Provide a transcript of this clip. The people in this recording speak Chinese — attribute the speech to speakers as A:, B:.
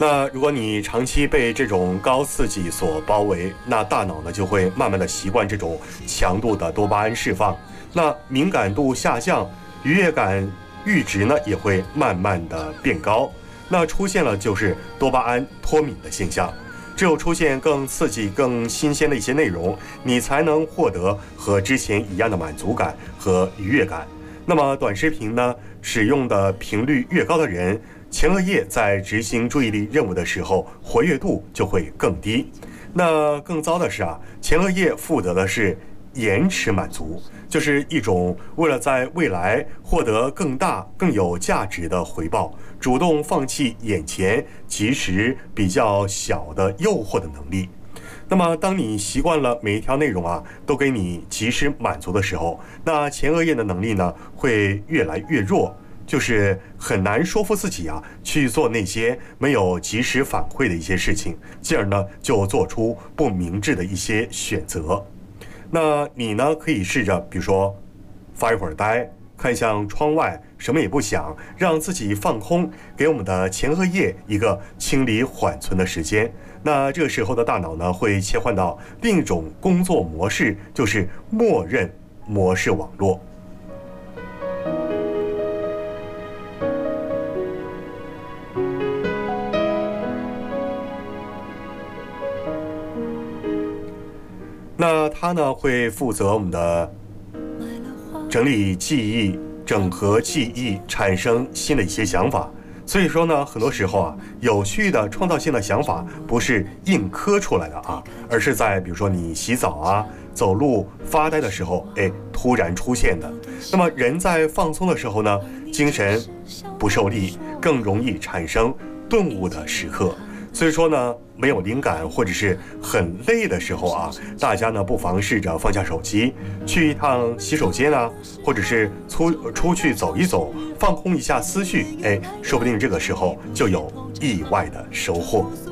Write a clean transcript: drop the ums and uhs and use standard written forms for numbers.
A: 那如果你长期被这种高刺激所包围，那大脑呢就会慢慢的习惯这种强度的多巴胺释放，那敏感度下降，愉悦感阈值呢也会慢慢的变高，那出现了就是多巴胺脱敏的现象。只有出现更刺激、更新鲜的一些内容，你才能获得和之前一样的满足感和愉悦感。那么短视频呢，使用的频率越高的人，前额叶在执行注意力任务的时候，活跃度就会更低。那更糟的是前额叶负责的是延迟满足，就是一种为了在未来获得更大、更有价值的回报，主动放弃眼前其实比较小的诱惑的能力。那么当你习惯了每一条内容都给你及时满足的时候，那前额叶的能力呢会越来越弱，就是很难说服自己去做那些没有及时反馈的一些事情，进而呢就做出不明智的一些选择。那你呢可以试着比如说发一会儿呆，看向窗外，什么也不想，让自己放空，给我们的前额叶一个清理缓存的时间。那这个时候的大脑呢会切换到另一种工作模式，就是默认模式网络。那它呢会负责我们的整理记忆、整合记忆，产生新的一些想法。所以说呢，很多时候有趣的创造性的想法不是硬磕出来的而是在比如说你洗澡走路、发呆的时候突然出现的。那么人在放松的时候呢，精神不受力，更容易产生顿悟的时刻。所以说呢，没有灵感或者是很累的时候大家呢不妨试着放下手机，去一趟洗手间或者是出去走一走，放空一下思绪，说不定这个时候就有意外的收获。